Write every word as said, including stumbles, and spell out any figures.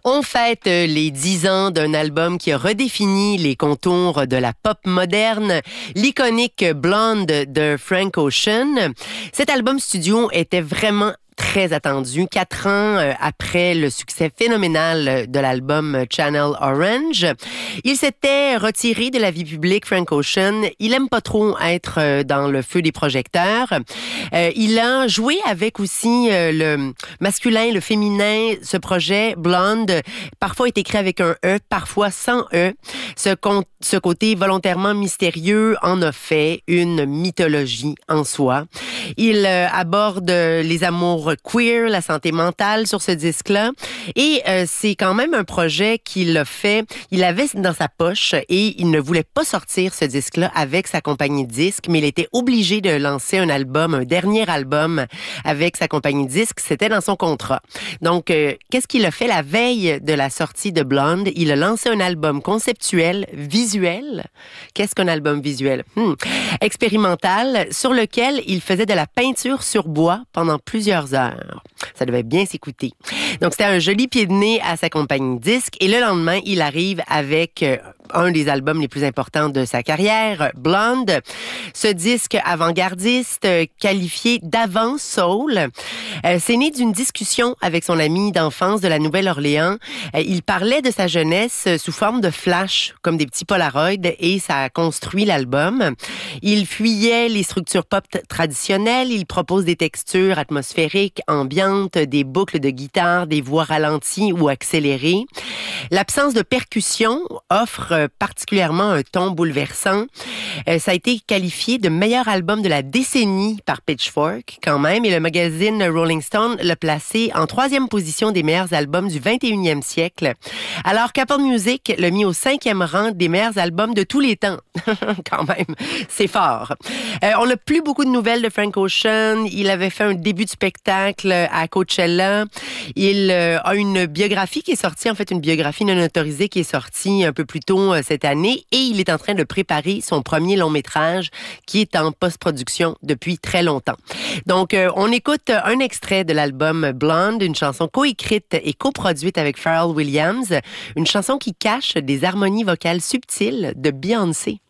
On fête les dix ans d'un album qui a redéfini les contours de la pop moderne, l'iconique Blonde de Frank Ocean. Cet album studio était vraiment très attendu, quatre ans euh, après le succès phénoménal de l'album Channel Orange. Il s'était retiré de la vie publique, Frank Ocean. Il aime pas trop être euh, dans le feu des projecteurs. Euh, il a joué avec aussi euh, le masculin, le féminin. Ce projet, Blonde, parfois est écrit avec un E, parfois sans E. Ce, con- ce côté volontairement mystérieux en a fait une mythologie en soi. Il euh, aborde les amours queer, la santé mentale sur ce disque-là. Et euh, c'est quand même un projet qu'il a fait. Il avait dans sa poche et il ne voulait pas sortir ce disque-là avec sa compagnie de disques, mais il était obligé de lancer un album, un dernier album avec sa compagnie de disques. C'était dans son contrat. Donc, euh, qu'est-ce qu'il a fait la veille de la sortie de Blonde? Il a lancé un album conceptuel, visuel. Qu'est-ce qu'un album visuel? Hmm. Expérimental, sur lequel il faisait de la peinture sur bois pendant plusieurs heures. Ça devait bien s'écouter. Donc, c'était un joli pied de nez à sa compagnie de disques. Et le lendemain, il arrive avec euh, un des albums les plus importants de sa carrière, Blonde. Ce disque avant-gardiste, euh, qualifié d'avant soul, euh, c'est né d'une discussion avec son ami d'enfance de la Nouvelle-Orléans. Euh, il parlait de sa jeunesse euh, sous forme de flash, comme des petits polaroids, et ça a construit l'album. Il fuyait les structures pop t- traditionnelles. Il propose des textures atmosphériques, ambiantes, des boucles de guitare, des voix ralenties ou accélérées. L'absence de percussion offre particulièrement un ton bouleversant. Euh, ça a été qualifié de meilleur album de la décennie par Pitchfork, quand même, et le magazine Rolling Stone l'a placé en troisième position des meilleurs albums du vingt et unième siècle, alors qu'Apple Music l'a mis au cinquième rang des meilleurs albums de tous les temps. Quand même, c'est fort. Euh, on n'a plus beaucoup de nouvelles de Frank Ocean. Il avait fait un début de spectacle à Coachella. Il euh, a une biographie qui est sortie, en fait une biographie non autorisée qui est sortie un peu plus tôt euh, cette année, et il est en train de préparer son premier long métrage qui est en post-production depuis très longtemps. Donc, euh, on écoute un extrait de l'album Blonde, une chanson coécrite et coproduite avec Pharrell Williams, une chanson qui cache des harmonies vocales subtiles de Beyoncé.